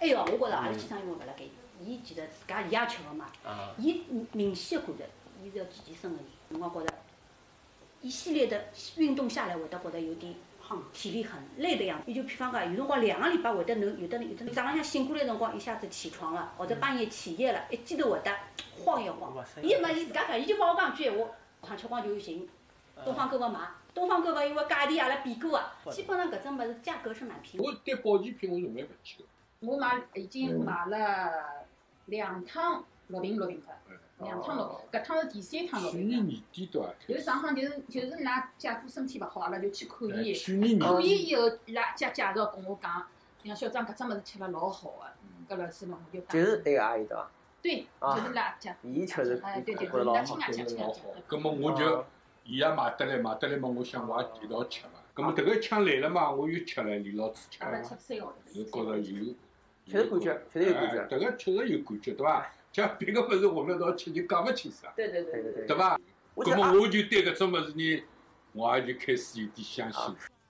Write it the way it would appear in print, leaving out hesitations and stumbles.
哎哟，我觉着阿拉先生因为勿辣盖，伊其实自家伊也吃个嘛，伊明显的感觉，伊是要健身个人，辰光觉着一系列的运动下来，会得觉得有点体力很累的样子。伊就比方讲，有辰光2个礼拜会得能有的早浪向醒过来辰光一下子起床了，或者半夜起夜了，一记头会得晃一晃。伊嘛，伊自家讲，伊就帮我讲句闲话，上吃光就寻东方购物买。东方购物因为价钿阿拉比过啊，基本上搿种物事价格是蛮便宜。 我对保健品我从来勿去个。 我已经买了2趟6瓶块，2趟6，搿趟是第3趟6瓶。 去年年底对伐？ 就是上趟就是㑚姐夫身体勿好，阿拉就去看伊。 去年年底。 看伊以后，伊拉介绍跟我讲，杨小张搿只物事吃了老好个，搿老师嘛我就讲。 就是那个阿姨对伐？ 对，就是拉姐。 伊确实哎，对， 老好， 亲啊吃。 搿么我就伊也买得来嘛，我想我也一道吃嘛。搿么迭个枪来了嘛，我又吃了，连牢子吃了。 阿拉吃3号头。 就觉着有。 确实感觉，确实有感觉。 迭个确实有感觉，对伐？像别个物事混了一道吃就讲勿清爽。 对。 对伐？搿么我就对搿种物事呢，我也就开始有点相信。